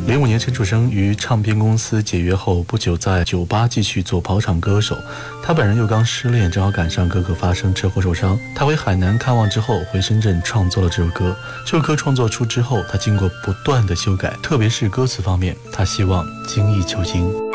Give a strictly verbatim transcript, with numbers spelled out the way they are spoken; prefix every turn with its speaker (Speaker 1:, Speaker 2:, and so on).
Speaker 1: 零五年，陈楚生与唱片公司解约后，不久在酒吧继续做跑场歌手。他本人又刚失恋，正好赶上哥哥发生车祸受伤。他回海南看望之后，回深圳创作了这首歌。这首歌创作出之后，他经过不断的修改，特别是歌词方面，他希望精益求精。